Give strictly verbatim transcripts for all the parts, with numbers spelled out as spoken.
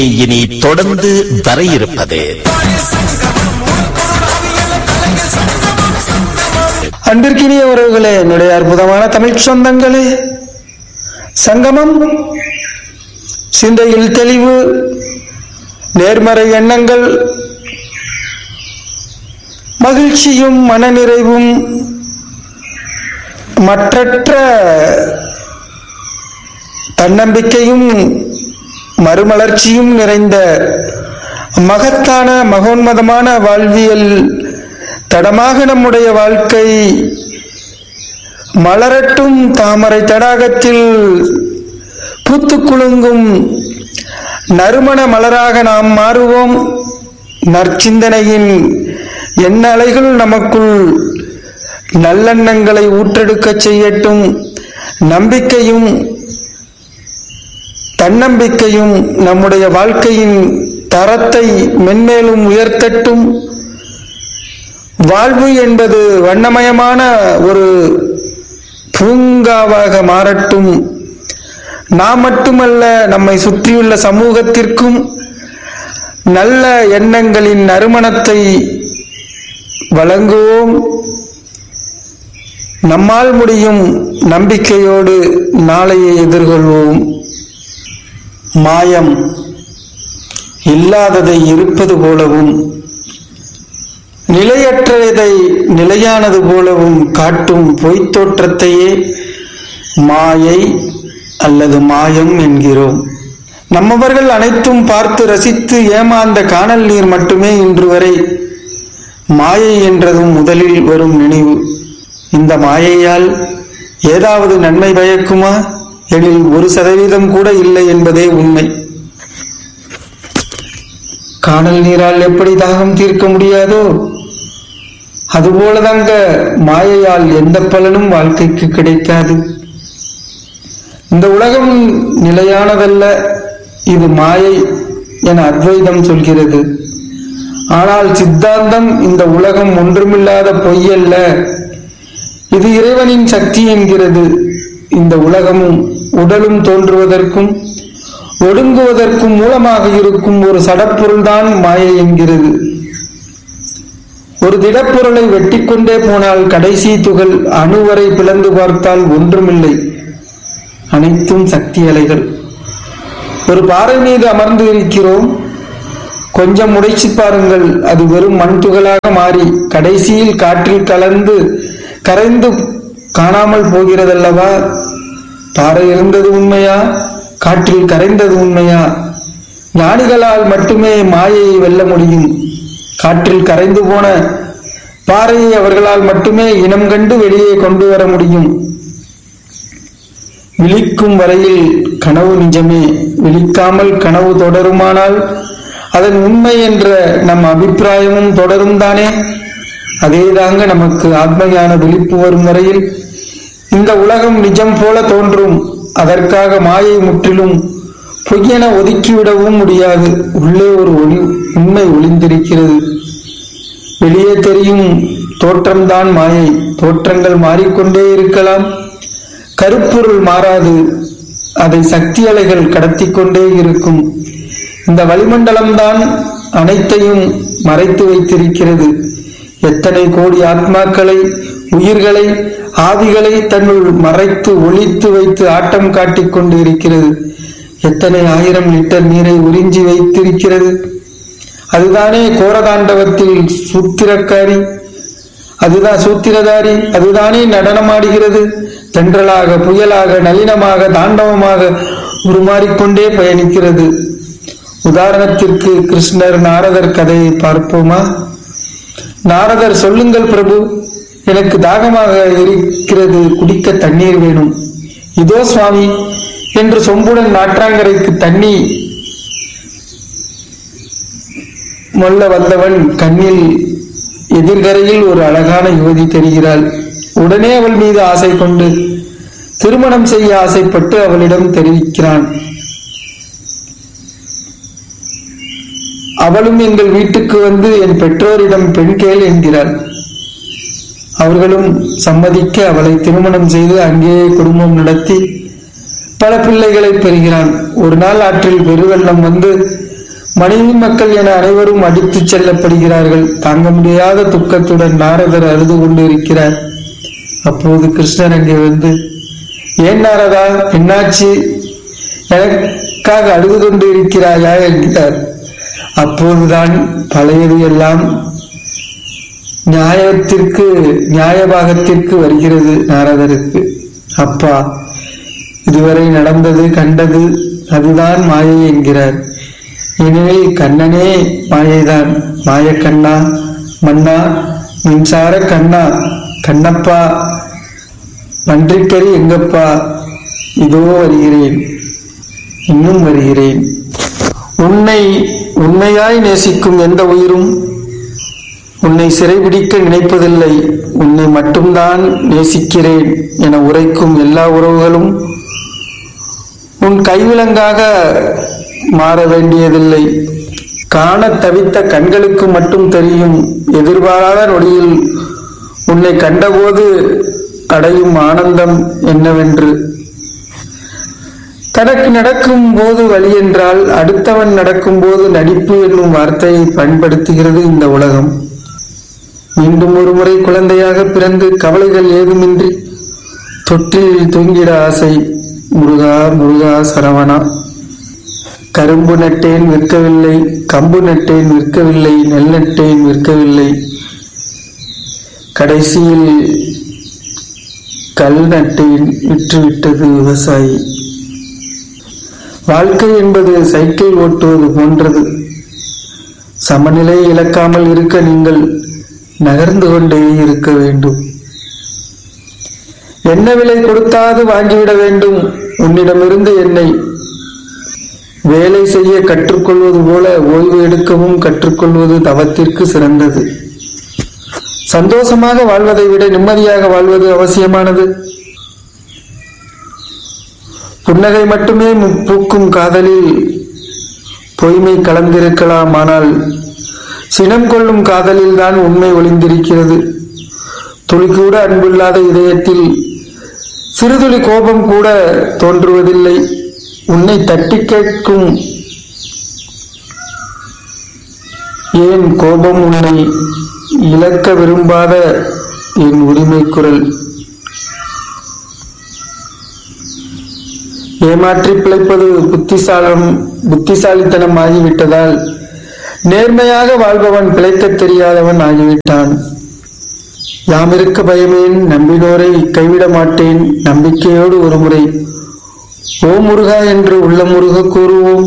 இனி தொடர்ந்து வர இருப்பது அன்பிற்கினிய உறவுகளே, என்னுடைய அற்புதமான தமிழ் சொந்தங்களே, சங்கமம் சிந்தையில் தெளிவு, நேர்மறை எண்ணங்கள், மகிழ்ச்சியும் மனநிறைவும் மற்றற்ற தன்னம்பிக்கையும் மறுமலர்ச்சியும் நிறைந்த மகத்தான மகோன்மதமான வாழ்வியல் தடமாக நம்முடைய வாழ்க்கை மலரட்டும். தாமரை தடாகத்தில் பூத்து குலுங்கும் நறுமண மலராக நாம் மாறுவோம். நற்சிந்தனையின் எண்ண அலைகள் நமக்குள் நல்லெண்ணங்களை ஊற்றெடுக்க செய்யட்டும். நம்பிக்கையும் தன்னம்பிக்கையும் நம்முடைய வாழ்க்கையின் தரத்தை மென்மேலும் உயர்த்தட்டும். வாழ்வு என்பது வண்ணமயமான ஒரு பூங்காவாக மாறட்டும். நாம் மட்டுமல்ல, நம்மை சுற்றியுள்ள சமூகத்திற்கும் நல்ல எண்ணங்களின் நறுமணத்தை வழங்குவோம். நம்மால் முடியும். நம்பிக்கையோடு நாளையை எதிர்கொள்வோம். மாயம் இல்லாததை இருப்பது போலவும் நிலையற்றதை நிலையானது போலவும் காட்டும் பொய்த் தோற்றத்தையே மாயை அல்லது மாயம் என்கிறோம். நம்மவர்கள் அனைத்தும் பார்த்து ரசித்து ஏமாந்த காணல் நீர் மட்டுமே இன்று வரை மாயை என்றதும் முதலில் வரும் நினைவு. இந்த மாயையால் ஏதாவது நன்மை பயக்குமா எனில் ஒரு சதவீதம் கூட இல்லை என்பதே உண்மை. காணல் நீரால் எப்படி தாகம் தீர்க்க முடியாதோ அதுபோலதாங்க மாயையால் எந்த பலனும் வாழ்க்கைக்கு கிடைக்காது. இந்த உலகம் நிலையானதல்ல, இது மாயை என அத்வைதம் சொல்கிறது. ஆனால் சித்தாந்தம் இந்த உலகம் ஒன்றுமில்லாத பொய்யல்ல, இது இறைவனின் சக்தி என்கிறது. இந்த உலகமும் உடலும் தோன்றுவதற்கும் ஒடுங்குவதற்கும் மூலமாக இருக்கும் ஒரு சடப்பொருள்தான் மாயை என்கிறது. ஒரு திடப்பொருளை வெட்டிக்கொண்டே போனால் கடைசி துகள் அணுவரை பிளந்து பார்த்தால் ஒன்றுமில்லை, அனைத்தும் சக்தி அலைகள். ஒரு பாறை மீது அமர்ந்து இருக்கிறோம், கொஞ்சம் உடைச்சு பாருங்கள், அது வெறும் மண் துகளாக மாறி கடைசியில் காற்றில் கலந்து கரைந்து காணாமல் போகிறதல்லவா? பாறை இருந்தது உண்மையா, காற்றில் கரைந்தது உண்மையா? ஞானிகளால் மட்டுமே மாயையை வெல்ல முடியும். காற்றில் கரைந்து போன பாறையை அவர்களால் மட்டுமே இனம் கண்டு வெளியே கொண்டு வர முடியும். விழிக்கும் வரையில் கனவு நிஜமே, விழிக்காமல் கனவு தொடருமானால் அதன் உண்மை என்ற நம் அபிப்பிராயமும் தொடரும் தானே. அதேதாங்க நமக்கு ஆத்மஞான விழிப்பு வரும் வரையில் இந்த உலகம் நிஜம் போல தோன்றும். அதற்காக மாயை முற்றிலும் பொய்யென ஒதுக்கிவிடவும் முடியாது. உள்ளே ஒரு ஒளி உண்மை ஒளிந்திருக்கிறது. வெளியே தெரியும் தோற்றம்தான் மாயை. தோற்றங்கள் மாறிக்கொண்டே இருக்கலாம், கருப்பொருள் மாறாது. அதை சக்தி அலைகள் கடத்தி கொண்டே இருக்கும். இந்த வளிமண்டலம்தான் அனைத்தையும் மறைத்து வைத்திருக்கிறது. எத்தனை கோடி ஆத்மாக்களை, உயிர்களை, ஆவிகளை தன்னுள் மறைத்து ஒளித்து வைத்து ஆட்டம் காட்டிக் கொண்டு இருக்கிறது. எத்தனை ஆயிரம் லிட்டர் நீரை உறிஞ்சி வைத்திருக்கிறது. அதுதானே கோரதாண்டவத்தில் சூத்திரக்காரி, அதுதான் சூத்திரதாரி. அதுதானே நடனமாடுகிறது. தென்றலாக, புயலாக, நளினமாக, தாண்டவமாக உருமாறிக்கொண்டே பயணிக்கிறது. உதாரணத்திற்கு கிருஷ்ணர் நாரதர் கதையை பார்ப்போமா? நாரதர், சொல்லுங்கள் பிரபு, எனக்கு தாகமாக இருக்கிறது, குடிக்க தண்ணீர் வேணும். இதோ சுவாமி என்று சொம்புடன் நாற்றாங்கரைக்கு தண்ணி மொல்ல வந்தவன் கண்ணில் எதிர்கரையில் ஒரு அழகான யுவதி தெரிகிறாள். உடனே அவள் மீது ஆசை கொண்டு திருமணம் செய்ய ஆசைப்பட்டு அவளிடம் தெரிவிக்கிறான். அவளும் எங்கள் வீட்டுக்கு வந்து என் பெற்றோரிடம் பெண் கேள் என்கிறாள். அவர்களும் சம்மதிக்க அவளை திருமணம் செய்து அங்கேயே குடும்பம் நடத்தி பல பிள்ளைகளை பெறுகிறான். ஒரு நாள் ஆற்றில் பெருவெள்ளம் வந்து மனைவி மக்கள் என அனைவரும் அடித்துச் செல்லப்படுகிறார்கள். தாங்க முடியாத துக்கத்துடன் நாரதர் அழுது கொண்டு இருக்கிறார். அப்போது கிருஷ்ணர் அங்கே வந்து, ஏன் நாரதா, என்னாச்சு, எனக்காக அழுது கொண்டு இருக்கிறாயா என்கிறார். அப்போதுதான் பழையது எல்லாம் நியாயத்திற்கு நியாயபாகத்திற்கு வருகிறது நாரதருக்கு. அப்பா, இதுவரை நடந்தது கண்டது அதுதான் மாயை என்கிறார். ஏனெனில் கண்ணனே மாயைதான். மாயக்கண்ணா, மன்னா, மின்சார கண்ணா, கண்ணப்பா, நன்றிக்கறி எங்கப்பா, இதோ வருகிறேன், இன்னும் வருகிறேன். உன்னை உண்மையாய் நேசிக்கும் எந்த உயிரும் உன்னை சிறைபிடிக்க நினைப்பதில்லை. உன்னை மட்டும்தான் நேசிக்கிறேன் என உரைக்கும் எல்லா உறவுகளும் உன் கைவிலங்காக மாற வேண்டியதில்லை. காண தவித்த கண்களுக்கு மட்டும் தெரியும் எதிர்பாராத நொடியில் உன்னை கண்டபோது அடையும் ஆனந்தம் என்னவென்று. தனக்கு நடக்கும் போது வழி என்றால் அடுத்தவன் நடக்கும் போது நடிப்பு என்னும் வார்த்தையை பயன்படுத்துகிறது இந்த உலகம். மீண்டும் ஒரு முறை குழந்தையாக பிறந்து கவலைகள் ஏதுமின்றி தொற்றில் தூங்கிட ஆசை. முருகா முருகா சரவணா. கரும்பு நட்டேன் விற்கவில்லை, கம்பு நட்டேன் விற்கவில்லை, நெல் நட்டேன் விற்கவில்லை, கடைசியில் கல் நட்டேன் விற்றுவிட்டது விவசாயி. வாழ்க்கை என்பது சைக்கிள் ஓட்டுவது போன்றது. சமநிலை இழக்காமல் இருக்க நீங்கள் நகர்ந்து கொண்டே இருக்க வேண்டும். என்ன விலை கொடுத்தாவது வாங்கிவிட வேண்டும். உன்னிடமிருந்து என்னை வேலை செய்ய கற்றுக்கொள்வது போல ஓய்வு எடுக்கவும் கற்றுக்கொள்வது தவத்திற்கு சிறந்தது. சந்தோஷமாக வாழ்வதை விட நிம்மதியாக வாழ்வது அவசியமானது. புன்னகை மட்டுமே பூக்கும் காதலில் பொய்மை கலந்திருக்கலாம், ஆனால் சினம் கொள்ளும் காதலில் தான் உண்மை ஒளிந்திருக்கிறது. துளி கூட அன்புள்ளாத இதயத்தில் சிறுதுளி கோபம் கூட தோன்றுவதில்லை. உன்னை தட்டி கேட்கும் ஏன் கோபம், உன்னை இழக்க விரும்பாத என் உரிமை குரல். ஏமாற்றி பிழைப்பது புத்திசாலம் புத்திசாலித்தனம் ஆகிவிட்டதால் நேர்மையாக வாழ்பவன் பிழைக்க தெரியாதவன் ஆகிவிட்டான். யாமிருக்க பயமேன், நம்பினோரை கைவிட மாட்டேன். நம்பிக்கையோடு ஒரு முறை ஓ முருகா என்று உள்ள முருக கூறுவோம்.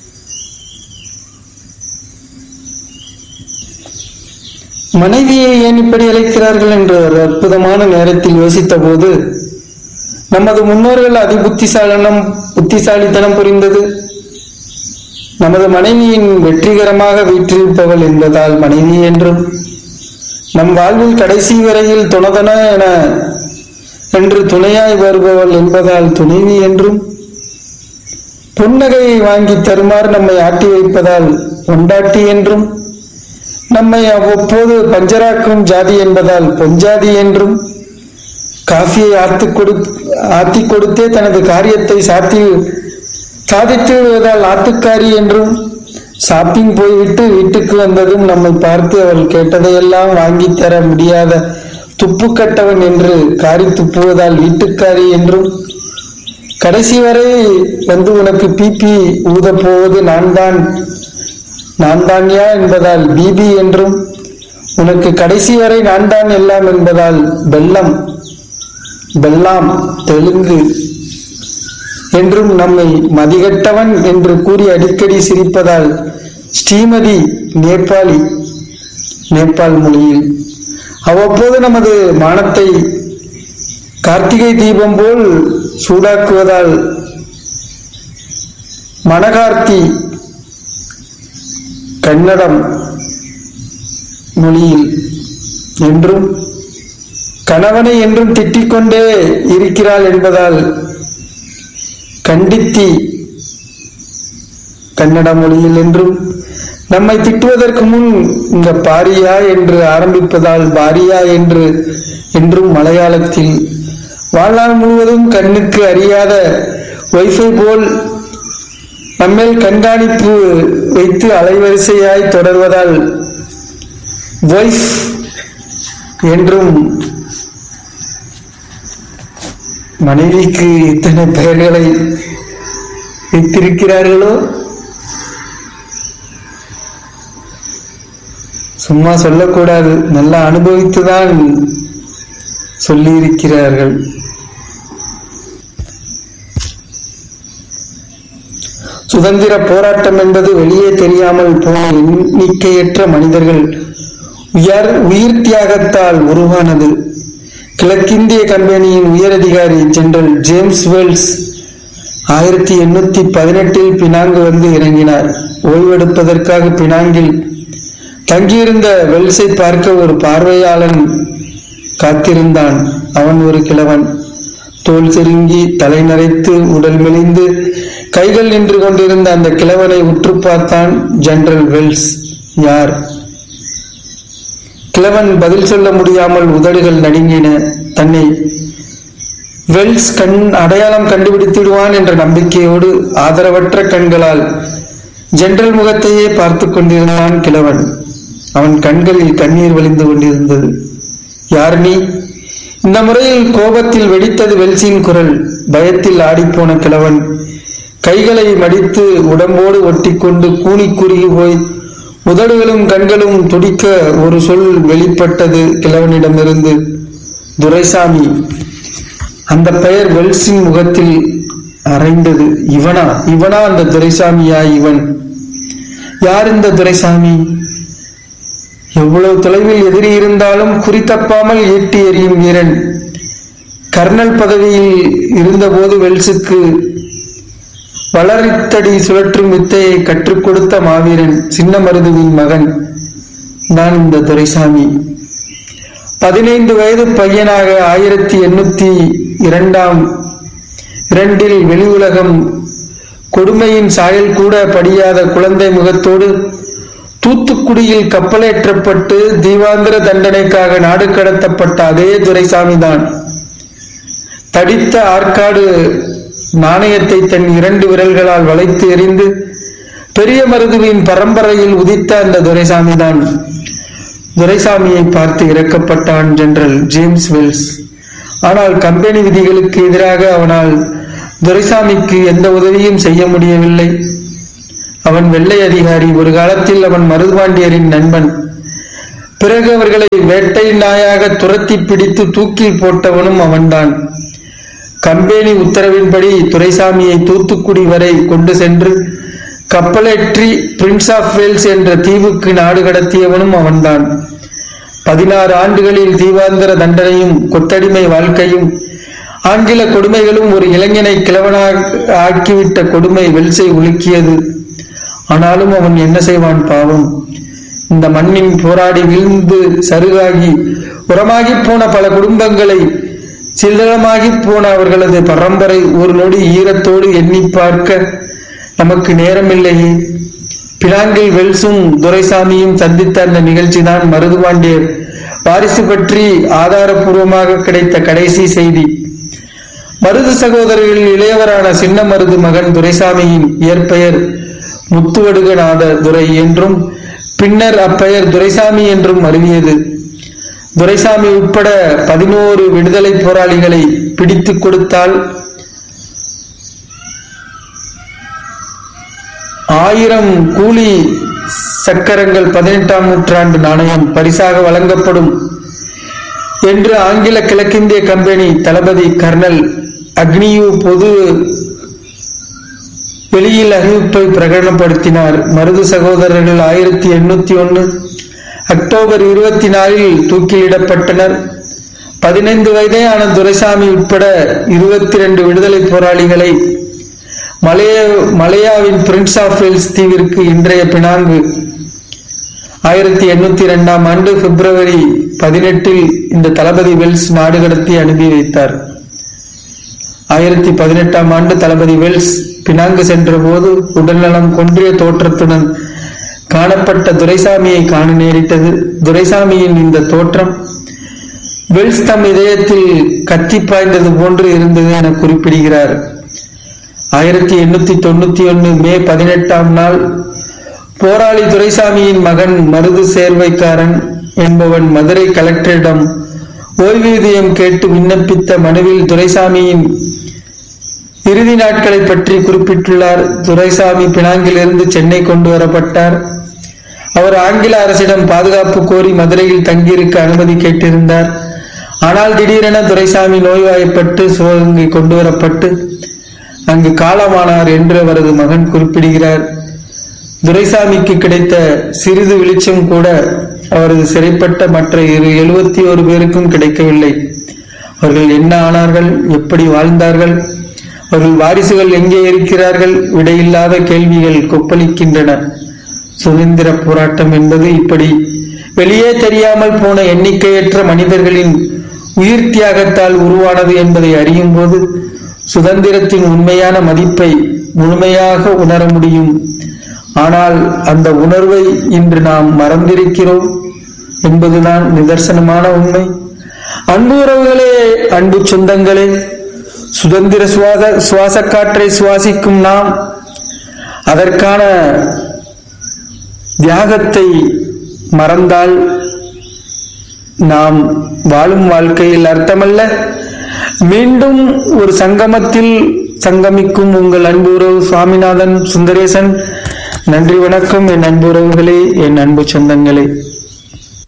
மனைவியை ஏன் இப்படி அழைக்கிறார்கள் என்ற ஒரு அற்புதமான நேரத்தில் யோசித்த போது நமது முன்னோர்கள் அதி புத்திசாலனம் புத்திசாலித்தனம் புரிந்தது. நமது மனைவியின் வெற்றிகரமாக வீற்றிருப்பவள் என்பதால் மனைவி என்றும், நம் வாழ்வில் கடைசி வரையில் துணதன என என்று துணையாய் வருபவள் என்பதால் துணைவி என்றும், புன்னகையை வாங்கி தருமாறு நம்மை ஆட்டி வைப்பதால் பொண்டாட்டி என்றும், நம்மை அவ்வப்போது பஞ்சராக்கும் ஜாதி என்பதால் பொஞ்சாதி என்றும், காஃபியை ஆத்து கொடு ஆத்தி கொடுத்தே தனது காரியத்தை சாத்தி சாதித்து விடுவதால் ஆத்துக்காரி என்றும், ஷாப்பிங் போய்விட்டு வீட்டுக்கு வந்ததும் நம்மை பார்த்து அவள் கேட்டதையெல்லாம் வாங்கி தர முடியாத துப்பு கட்டவன் என்று காரி துப்புவதால் வீட்டுக்காரி என்றும், கடைசி வரை வந்து உனக்கு பிபி ஊத போவது நான் தான் நான் தான்யா என்பதால் பிபி என்றும், உனக்கு கடைசி வரை நான் தான் எல்லாம் என்பதால் பெல்லம் பெல்லாம் தெலுங்கு என்றும், நம்மை மதிகட்டவன் என்று கூறி அடிக்கடி சிரிப்பதால் ஸ்ரீமதி நேபாளி நேபாள் மொழியில், அவ்வப்போது நமது மானத்தை கார்த்திகை தீபம் போல் சூடாக்குவதால் மணகார்த்தி கன்னடம் மொழியில் என்றும், கணவனை என்றும் திட்டிக்கொண்டே இருக்கிறாள் என்பதால் கண்டித்தி கன்னட மொழியில் என்றும், நம்மை திட்டுவதற்கு முன் இந்த பாரியா என்று ஆரம்பிப்பதால் பாரியா என்று என்றும் மலையாளத்தில், வாழ்நாள் முழுவதும் கண்ணுக்கு அறியாத வைஃபை போல் நம்மேல் கண்காணிப்பு வைத்து அலைவரிசையாய் தொடர்வதால் வைஃப் என்றும் மனைவிக்கு இத்தனை பெயர்களை வைத்திருக்கிறார்களோ? சும்மா சொல்லக்கூடாது, நல்லா அனுபவித்துதான் சொல்லியிருக்கிறார்கள். சுதந்திர போராட்டம் என்பது வெளியே தெரியாமல் போன எண்ணிக்கையற்ற மனிதர்கள் உயர் உயிர் தியாகத்தால் உருவானது. கிழக்கிந்திய கம்பெனியின் உயரதிகாரி ஜெனரல் ஜேம்ஸ் வெல்ஸ் ஆயிரத்தி எண்ணூத்தி பதினெட்டில் பினாங்கு வந்து இறங்கினார். ஓய்வெடுப்பதற்காக பினாங்கில் தங்கியிருந்த வெல்ஸை பார்க்க ஒரு பார்வையாளன் காத்திருந்தான். அவன் ஒரு கிழவன், தோல் செருங்கி, தலை நரைத்து, உடல் மெலிந்து, கைகள் நின்று கொண்டிருந்த அந்த கிழவனை உற்று பார்த்தான் ஜெனரல் வெல்ஸ். யார்? கிழவன் பதில் சொல்ல முடியாமல் உதடுகள் நடுங்கின. தன்னை வெல்ஸ் கண் அடையாளம் கண்டுபிடித்திடுவான் என்ற நம்பிக்கையோடு ஆதரவற்ற கண்களால் ஜெனரல் முகத்தையே பார்த்து கொண்டிருந்தான் கிழவன். அவன் கண்களில் கண்ணீர் வழிந்து கொண்டிருந்தது. யார் நீ? இந்த முறையில் கோபத்தில் வெடித்தது வெல்ஸின் குரல். பயத்தில் ஆடிப்போன கிழவன் கைகளை மடித்து உடம்போடு ஒட்டி கொண்டு கூனி குறுகி போய் உதடுகளும் கண்களும் துடிக்க ஒரு சொல் வெளிப்பட்டது கிழவனிடமிருந்து. துரைசாமி. அந்த பெயர் வெல்ஸின் முகத்தில் அரைந்தது. இவனா இவனா அந்த துரைசாமியா? இவன் யார்? இந்த துரைசாமி எவ்வளவு தொலைவில் எதிரி இருந்தாலும் குறித்தப்பாமல் ஈட்டி எறியும் வீரன். கர்னல் பதவியில் இருந்தபோது வெல்ஸுக்கு வளரித்தடி சுழற்றும் வித்தையை கற்றுக் கொடுத்த மாவீரன், சின்ன மருதுவின் மகன் நான் இந்த துரைசாமி. பதினைந்து வயது பையனாக ஆயிரத்தி எண்ணூத்தி இரண்டாம் இரண்டில் வெளி உலகம் கொடுமையின் சாயல் கூட படியாத குழந்தை முகத்தோடு தூத்துக்குடியில் கப்பலேற்றப்பட்டு தீவாந்திர தண்டனைக்காக நாடு கடத்தப்பட்ட அதே துரைசாமி தான். தடித்த ஆற்காடு நாணயத்தை தன் இரண்டு விரல்களால் வளைத்து எறிந்து பெரிய மருதுவின் பரம்பரையில் உதித்த அந்த துரைசாமி தான். துரைசாமியை பார்த்து இறக்கப்பட்டான் ஜெனரல் ஜேம்ஸ் வெல்ஸ். ஆனால் கம்பெனி விதிகளுக்கு எதிராக அவனால் துரைசாமிக்கு எந்த உதவியும் செய்ய முடியவில்லை. அவன் வெள்ளை அதிகாரி. ஒரு காலத்தில் அவன் மருதுபாண்டியரின் நண்பன். பிறகு அவர்களை வேட்டை நாயாக துரத்தி பிடித்து தூக்கில் போட்டவனும் அவன்தான். கம்பெனி உத்தரவின்படி துரைசாமியை தூத்துக்குடி வரை கொண்டு சென்று கப்பலேற்றி பிரின்ஸ் ஆஃப் வேல்ஸ் என்ற தீவுக்கு நாடு கடத்தியவனும் அவன்தான். பதினாறு ஆண்டுகளில் தீவாந்திர தண்டனையும் கொத்தடிமை வாழ்க்கையும் ஆங்கில கொடுமைகளும் ஒரு இளைஞனை கிழவனாக ஆக்கிவிட்ட கொடுமை வெல்ஸை உலுக்கியது. ஆனாலும் அவன் என்ன செய்வான் பாவம்? இந்த மண்ணின் போராடி விழுந்து சருகாகி உரமாகி போன பல குடும்பங்களை, சில்லறமாகி போன அவர்களது பரம்பரை ஒரு நொடி ஈரத்தோடு எண்ணி பார்க்க நமக்கு நேரமில்லையே. பினாங்கில் வெல்ஸும் துரைசாமியும் சந்தித்த அந்த நிகழ்ச்சி தான் மருதுபாண்டியர் வாரிசு பற்றி ஆதாரபூர்வமாக கிடைத்த கடைசி செய்தி. மருது சகோதரர்களில் இளையவரான சின்ன மருது மகன் துரைசாமியின் இயற்பெயர் முத்துவடுகநாத துரை என்றும் பின்னர் அப்பெயர் துரைசாமி என்றும் அறிவியது. துரைசாமி உட்பட பதினோரு விடுதலை போராளிகளை பிடித்து கொடுத்தால் ஆயிரம் கூலி சக்கரங்கள் பதினெட்டாம் நூற்றாண்டு நாணயம் பரிசாக வழங்கப்படும் என்று ஆங்கில கிழக்கிந்திய கம்பெனி தளபதி கர்னல் அக்னியூ பொது வெளியில் அறிவிப்பை பிரகடனப்படுத்தினார். மருது சகோதரர்கள் ஆயிரத்தி எண்ணூத்தி ஒன்னு அக்டோபர் இருபத்தி நாலில் தூக்கிலிடப்பட்டனர். பதினைந்து வயதேயான துரைசாமி உட்பட இருபத்தி இரண்டு விடுதலை போராளிகளை மலைய மலையாவின் பிரின்ஸ் ஆஃப் வேல்ஸ் தீவிற்கு, இன்றைய பினாங்கு, ஆயிரத்தி எண்ணூத்தி இரண்டாம் ஆண்டு பிப்ரவரி பதினெட்டில் இந்த தளபதி வெல்ஸ் நாடு கடத்தி அனுப்பி வைத்தார். ஆயிரத்தி பதினெட்டாம் ஆண்டு தளபதி வெல்ஸ் பினாங்கு சென்ற போது உடல்நலம் கொன்றிய தோற்றத்துடன் காணப்பட்ட துரைசாமியை காண நேரிட்டது. துரைசாமியின் இந்த தோற்றம் வெல்ஸ் தம் இதயத்தில் கத்தி பாய்ந்தது போன்று இருந்தது என குறிப்பிடுகிறார். ஆயிரத்தி எண்ணூத்தி தொண்ணூத்தி ஒன்னு மே பதினெட்டாம் நாள் போராளி துரைசாமியின் மகன் மருது சேர்வைக்காரன் என்பவன் மதுரை கலெக்டரிடம் ஓய்வூதியம் கேட்டு விண்ணப்பித்த மனுவில் துரைசாமியின் இறுதி நாட்களை பற்றி குறிப்பிட்டுள்ளார். துரைசாமி பினாங்கிலிருந்து சென்னை கொண்டு வரப்பட்டார். அவர் ஆங்கில அரசிடம் பாதுகாப்பு கோரி மதுரையில் தங்கியிருக்க அனுமதி கேட்டிருந்தார். ஆனால் திடீரென துரைசாமி நோய்வாய்ப்பட்டு சிவகங்கை கொண்டு வரப்பட்டு அங்கு காலமானார் என்று அவரது மகன் குறிப்பிடுகிறார். துரைசாமிக்கு கிடைத்த சிறிது வெளிச்சம் கூட அவரது சிறைப்பட்ட மற்ற இரு எழுபத்தி ஒரு பேருக்கும் கிடைக்கவில்லை. அவர்கள் என்ன ஆனார்கள், எப்படி வாழ்ந்தார்கள், அவர்கள் வாரிசுகள் எங்கே இருக்கிறார்கள்? விடையில்லாத கேள்விகள் கொப்பளிக்கின்றன. சுதந்திர போராட்டம் என்பது இப்படி வெளியே தெரியாமல் போன எண்ணிக்கையற்ற மனிதர்களின் உயிர் தியாகத்தால் உருவானது என்பதை அறியும் போது சுதந்திரத்தின் உண்மையான மதிப்பை முழுமையாக உணர முடியும். ஆனால் அந்த உணர்வை இன்று நாம் மறந்திருக்கிறோம் என்பதுதான் நிதர்சனமான உண்மை. அன்பு உறவுகளே, அன்பு சொந்தங்களே, சுதந்திர சுவாச சுவாச காற்றை சுவாசிக்கும் நாம் அதற்கான தியாகத்தை மறந்தால் நாம் வாழும் வாழ்க்கையில் அர்த்தமல்ல. மீண்டும் ஒரு சங்கமத்தில் சங்கமிக்கும் உங்கள் அன்பு உறவு சுவாமிநாதன் சுந்தரேசன். நன்றி, வணக்கம் என் அன்பு உறவுகளே, என் அன்பு சொந்தங்களே.